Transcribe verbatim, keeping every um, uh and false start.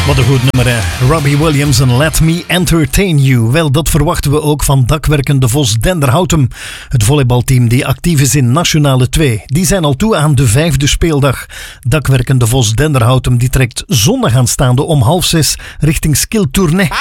Wat een goed nummer, hè? Robbie Williams en Let Me Entertain You. Wel, dat verwachten we ook van Dakwerkende Vos Denderhoutem. Het volleybalteam die actief is in Nationale twee. Die zijn al toe aan de vijfde speeldag. Dakwerkende Vos Denderhoutem die trekt zondag aanstaande om half zes richting Skill Tournai.